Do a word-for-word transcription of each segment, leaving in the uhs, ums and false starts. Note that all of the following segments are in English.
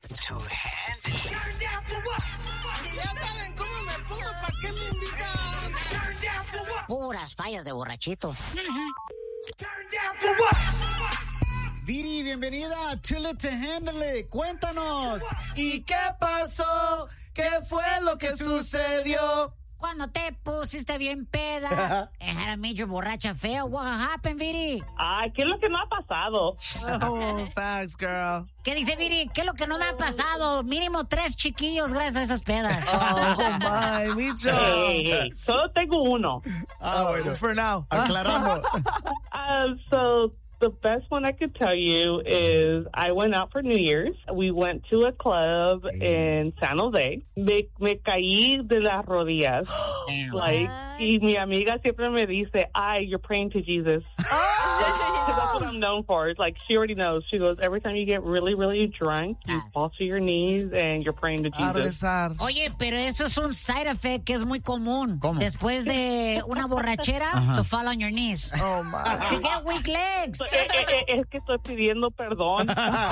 to handle it. Turn down for what? Si ya saben cómo me pongo, ¿para qué me invitan? Turn down for what? Puras fallas de borrachito. Turn down for what? Viri, bienvenida a Till It to Handle It. Cuéntanos. ¿Y qué pasó? ¿Qué fue lo que sucedió? Cuando te pusiste bien peda, had a major borracha feo. What happened, Viri? Ay, ¿qué es lo que no ha pasado? Oh, thanks, girl. ¿Qué dice Viri? ¿Qué es lo que no me ha pasado? Mínimo tres chiquillos gracias a esas pedas. Oh, my, Micho. Hey, hey, solo tengo uno. Ah, bueno. For now. Aclarando. Uh, so the best one I could tell you is I went out for New Year's. We went to a club in San Jose. Me, me caí de las rodillas. Like, y mi amiga siempre me dice, ay, you're praying to Jesus. Because that's what I'm known for. It's like, she already knows. She goes, every time you get really, really drunk, you Yes. fall to your knees and you're praying to A Jesus. rezar. Oye, pero eso es un side effect que es muy común. ¿Cómo? Después de una borrachera, to fall on your knees. Oh, my. To get weak legs. Eh, eh, eh, es que estoy pidiendo perdón.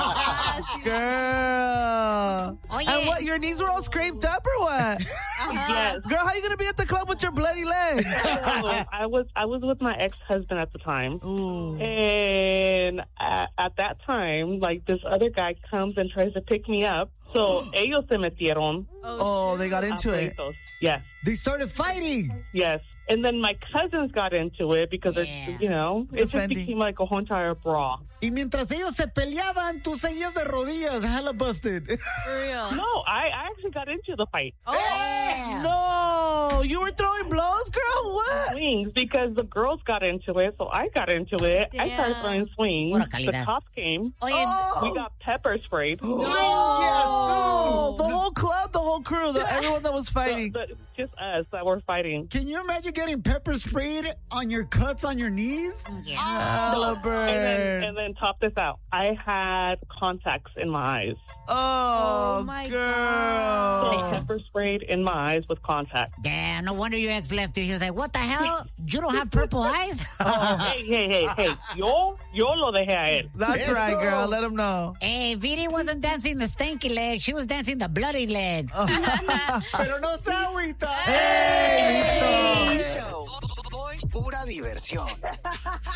Girl. Oye. And what, your knees were all scraped up or what? Yes. Girl, how you going to be at the club with your bloody legs? So, I was I was with my ex-husband at the time. Ooh. And at, at that time, like, this other guy comes and tries to pick me up. So, ellos se metieron. Oh, they got into it. Apleitos. Yes, They started fighting. yes. And then my cousins got into it because, Yeah. it, you know, it just Defending. became like a whole entire brawl. Y mientras ellos se peleaban, tú seguías de rodillas, hella busted. For real. No, I, I actually got into the fight. Yeah. No, you were throwing blows, girl? What? Swings, because the girls got into it, so I got into it. I started Damn. throwing swings. Pura The calidad. cops came. Oye, Oh. We got pepper sprayed. No! Yes. The whole club, the whole crew, the, everyone that was fighting. The- the- just us that were fighting. Can you imagine getting pepper sprayed on your cuts on your knees? yeah. Hella And then, burn. and then top this out. I had contacts in my eyes. Oh, Oh, my girl. So pepper sprayed in my eyes with contacts. Damn, no wonder your ex left you. He was like, what the hell? You don't have purple eyes? Hey, hey, hey, hey. Yo, yo lo dejé a él. That's Eso. right, girl. Let them know. Hey, Viri wasn't dancing the stanky leg. She was dancing the bloody leg. Pero no se agüita. Hey, Show. Pura diversión.